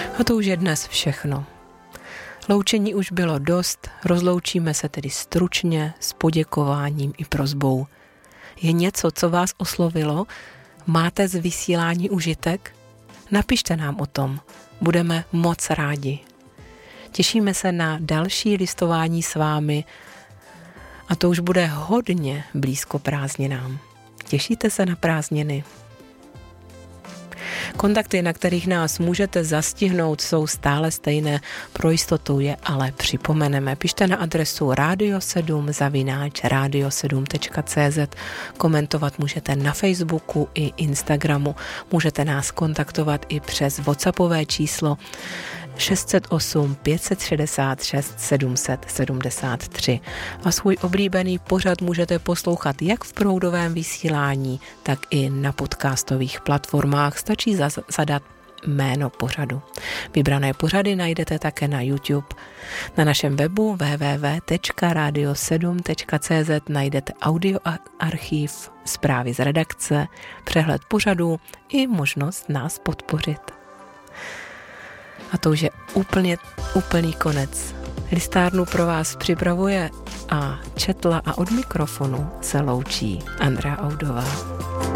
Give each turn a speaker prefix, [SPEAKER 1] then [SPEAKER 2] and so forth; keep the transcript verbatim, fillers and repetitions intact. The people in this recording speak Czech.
[SPEAKER 1] A to už je dnes všechno. Loučení už bylo dost, rozloučíme se tedy stručně s poděkováním i prosbou. Je něco, co vás oslovilo? Máte z vysílání užitek? Napište nám o tom, budeme moc rádi. Těšíme se na další listování s vámi a to už bude hodně blízko prázdninám. Těšíte se na prázdniny? Kontakty, na kterých nás můžete zastihnout, jsou stále stejné, pro jistotu je ale připomeneme. Pište na adresu radio sedm zavináč radio sedm tečka cé zet, komentovat můžete na Facebooku i Instagramu, můžete nás kontaktovat i přes WhatsAppové číslo šest set osm pět set šedesát šest sedm set sedmdesát tři. A svůj oblíbený pořad můžete poslouchat jak v proudovém vysílání, tak i na podcastových platformách. Stačí zadat jméno pořadu. Vybrané pořady najdete také na YouTube. Na našem webu w w w tečka radio sedm tečka cé zet najdete audioarchiv, zprávy z redakce, přehled pořadů i možnost nás podpořit. A to už je úplně, úplný konec. Listárnu pro vás připravuje a četla a od mikrofonu se loučí Andrea Audová.